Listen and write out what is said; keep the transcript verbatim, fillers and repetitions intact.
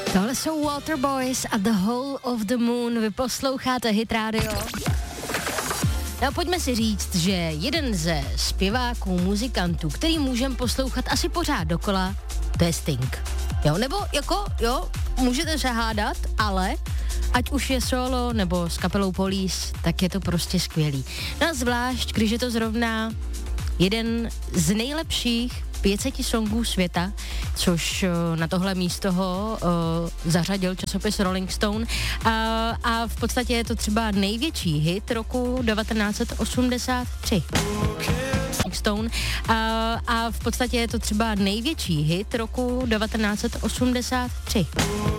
Tohle jsou Waterboys a The Hole of the Moon. Vy posloucháte Hit Radio. No pojďme si říct, že jeden ze zpěváků, muzikantů, který můžeme poslouchat asi pořád dokola, to je Sting. Jo, nebo jako, jo, můžete se hádat, ale ať už je solo nebo s kapelou Police, tak je to prostě skvělý. No a zvlášť, když je to zrovna jeden z nejlepších pět set songů světa, což na tohle místo ho uh, zařadil časopis Rolling Stone uh, a v podstatě je to třeba největší hit roku devatenáct osmdesát tři. Stone uh, a v podstatě je to třeba největší hit roku devatenáct osmdesát tři.